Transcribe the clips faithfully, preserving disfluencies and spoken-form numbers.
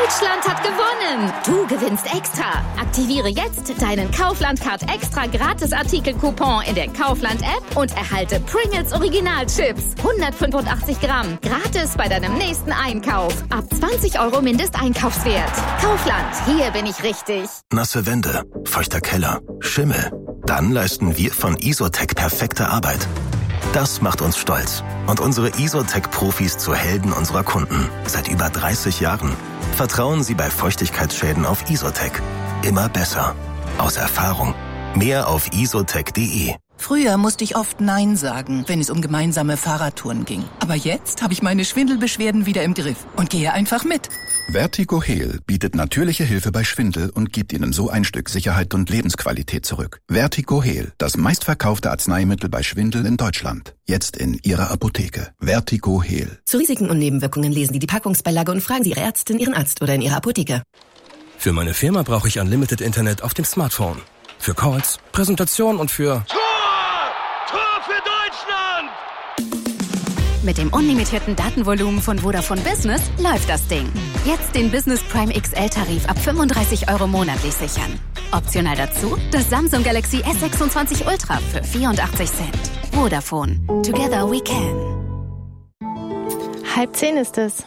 Deutschland hat gewonnen! Du gewinnst extra! Aktiviere jetzt deinen Kaufland-Card extra Gratis-Artikel-Coupon in der Kaufland-App und erhalte Pringles Original-Chips. hundertfünfundachtzig Gramm. Gratis bei deinem nächsten Einkauf. Ab zwanzig Euro Mindesteinkaufswert. Kaufland, hier bin ich richtig. Nasse Wände, feuchter Keller, Schimmel. Dann leisten wir von Isotec perfekte Arbeit. Das macht uns stolz und unsere Isotec-Profis zu Helden unserer Kunden. Seit über dreißig Jahren. Vertrauen Sie bei Feuchtigkeitsschäden auf Isotec. Immer besser. Aus Erfahrung. Mehr auf isotec punkt de. Früher musste ich oft Nein sagen, wenn es um gemeinsame Fahrradtouren ging. Aber jetzt habe ich meine Schwindelbeschwerden wieder im Griff und gehe einfach mit. Vertigo-Heal bietet natürliche Hilfe bei Schwindel und gibt Ihnen so ein Stück Sicherheit und Lebensqualität zurück. Vertigo-Heal, das meistverkaufte Arzneimittel bei Schwindel in Deutschland. Jetzt in Ihrer Apotheke. Vertigo-Heal. Zu Risiken und Nebenwirkungen lesen Sie die Packungsbeilage und fragen Sie Ihre Ärztin, Ihren Arzt oder in Ihrer Apotheke. Für meine Firma brauche ich Unlimited Internet auf dem Smartphone. Für Calls, Präsentation und für... Mit dem unlimitierten Datenvolumen von Vodafone Business läuft das Ding. Jetzt den Business Prime X L-Tarif ab fünfunddreißig Euro monatlich sichern. Optional dazu das Samsung Galaxy S sechsundzwanzig Ultra für vierundachtzig Cent. Vodafone. Together we can. Halb zehn ist es.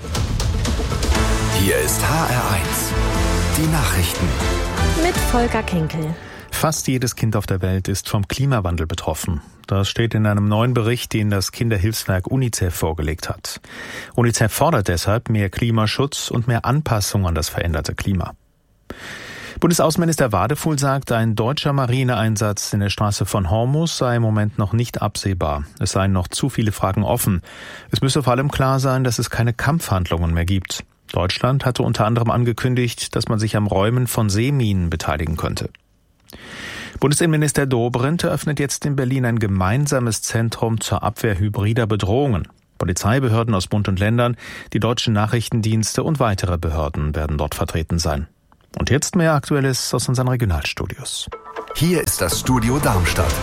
Hier ist H R eins. Die Nachrichten. Mit Volker Kinkel. Fast jedes Kind auf der Welt ist vom Klimawandel betroffen. Das steht in einem neuen Bericht, den das Kinderhilfswerk UNICEF vorgelegt hat. UNICEF fordert deshalb mehr Klimaschutz und mehr Anpassung an das veränderte Klima. Bundesaußenminister Wadefuhl sagt, ein deutscher Marineeinsatz in der Straße von Hormuz sei im Moment noch nicht absehbar. Es seien noch zu viele Fragen offen. Es müsse vor allem klar sein, dass es keine Kampfhandlungen mehr gibt. Deutschland hatte unter anderem angekündigt, dass man sich am Räumen von Seeminen beteiligen könnte. Bundesinnenminister Dobrindt eröffnet jetzt in Berlin ein gemeinsames Zentrum zur Abwehr hybrider Bedrohungen. Polizeibehörden aus Bund und Ländern, die deutschen Nachrichtendienste und weitere Behörden werden dort vertreten sein. Und jetzt mehr Aktuelles aus unseren Regionalstudios. Hier ist das Studio Darmstadt.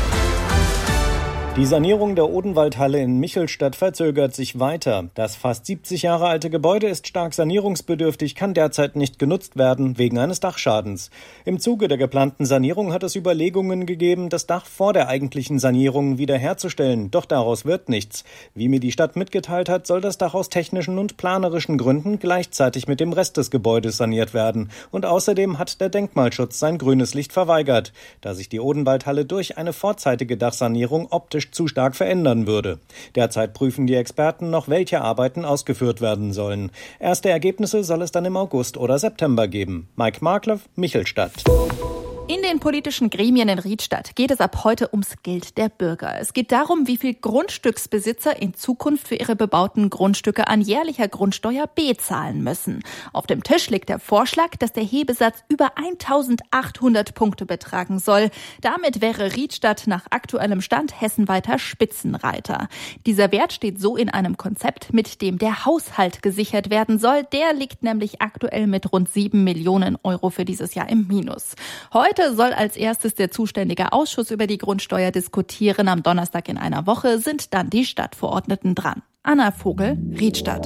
Die Sanierung der Odenwaldhalle in Michelstadt verzögert sich weiter. Das fast siebzig Jahre alte Gebäude ist stark sanierungsbedürftig, kann derzeit nicht genutzt werden wegen eines Dachschadens. Im Zuge der geplanten Sanierung hat es Überlegungen gegeben, das Dach vor der eigentlichen Sanierung wiederherzustellen. Doch daraus wird nichts. Wie mir die Stadt mitgeteilt hat, soll das Dach aus technischen und planerischen Gründen gleichzeitig mit dem Rest des Gebäudes saniert werden. Und außerdem hat der Denkmalschutz sein grünes Licht verweigert, da sich die Odenwaldhalle durch eine vorzeitige Dachsanierung optisch zu stark verändern würde. Derzeit prüfen die Experten noch, welche Arbeiten ausgeführt werden sollen. Erste Ergebnisse soll es dann im August oder September geben. Mike Markloff, Michelstadt. In den politischen Gremien in Riedstadt geht es ab heute ums Geld der Bürger. Es geht darum, wie viel Grundstücksbesitzer in Zukunft für ihre bebauten Grundstücke an jährlicher Grundsteuer B zahlen müssen. Auf dem Tisch liegt der Vorschlag, dass der Hebesatz über eintausendachthundert Punkte betragen soll. Damit wäre Riedstadt nach aktuellem Stand hessenweiter Spitzenreiter. Dieser Wert steht so in einem Konzept, mit dem der Haushalt gesichert werden soll. Der liegt nämlich aktuell mit rund sieben Millionen Euro für dieses Jahr im Minus. Heute Heute soll als erstes der zuständige Ausschuss über die Grundsteuer diskutieren. Am Donnerstag in einer Woche sind dann die Stadtverordneten dran. Anna Vogel, Riedstadt.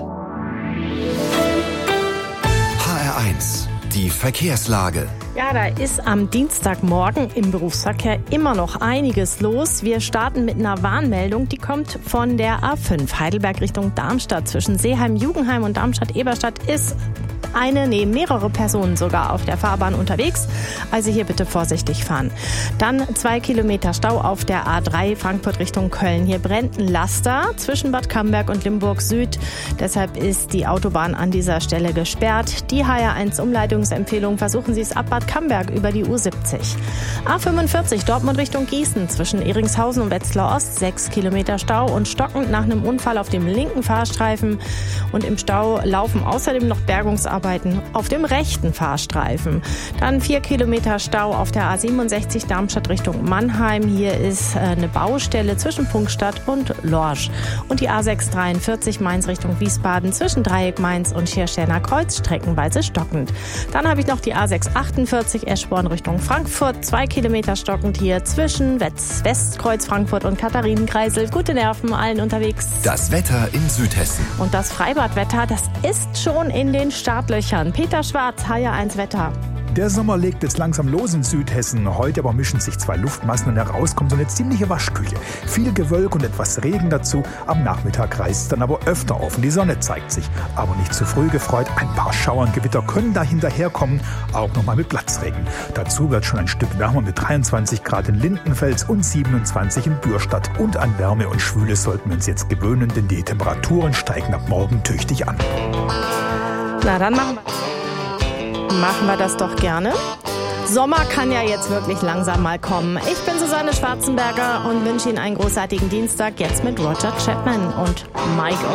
H R eins, die Verkehrslage. Ja, da ist am Dienstagmorgen im Berufsverkehr immer noch einiges los. Wir starten mit einer Warnmeldung, die kommt von der A fünf Heidelberg Richtung Darmstadt. Zwischen Seeheim-Jugendheim und Darmstadt-Eberstadt ist eine, nee, mehrere Personen sogar auf der Fahrbahn unterwegs. Also hier bitte vorsichtig fahren. Dann zwei Kilometer Stau auf der A drei Frankfurt Richtung Köln. Hier brennt ein Laster zwischen Bad Camberg und Limburg Süd. Deshalb ist die Autobahn an dieser Stelle gesperrt. Die H R eins Umleitungsempfehlung, versuchen Sie es ab Bad Camberg über die U siebzig. A fünfundvierzig Dortmund Richtung Gießen zwischen Ehringshausen und Wetzlar Ost. Sechs Kilometer Stau und stockend nach einem Unfall auf dem linken Fahrstreifen. Und im Stau laufen außerdem noch Bergungsarbeiten auf dem rechten Fahrstreifen. Dann vier Kilometer Stau auf der A siebenundsechzig Darmstadt Richtung Mannheim. Hier ist eine Baustelle zwischen Prunkstadt und Lorsch. Und die A sechshundertdreiundvierzig Mainz Richtung Wiesbaden zwischen Dreieck Mainz und Schiersteiner Kreuz streckenweise stockend. Dann habe ich noch die A sechshundertachtundvierzig Eschborn Richtung Frankfurt. Zwei Kilometer stockend hier zwischen West- Westkreuz Frankfurt und Katharinenkreisel. Gute Nerven allen unterwegs. Das Wetter in Südhessen. Und das Freibadwetter, das ist schon in den Startlöchern. Startlöchern. Peter Schwarz, H R eins Wetter. Der Sommer legt jetzt langsam los in Südhessen. Heute aber mischen sich zwei Luftmassen und heraus kommt so eine ziemliche Waschküche. Viel Gewölk und etwas Regen dazu. Am Nachmittag reißt es dann aber öfter auf und die Sonne zeigt sich. Aber nicht zu früh gefreut. Ein paar Schauer und Gewitter können da hinterherkommen. Auch nochmal mit Platzregen. Dazu wird schon ein Stück wärmer mit dreiundzwanzig Grad in Lindenfels und siebenundzwanzig in Bürstadt. Und an Wärme und Schwüle sollten wir uns jetzt gewöhnen, denn die Temperaturen steigen ab morgen tüchtig an. Na, dann machen wir Machen wir das doch gerne. Sommer kann ja jetzt wirklich langsam mal kommen. Ich bin Susanne Schwarzenberger und wünsche Ihnen einen großartigen Dienstag jetzt mit Roger Chapman und Mike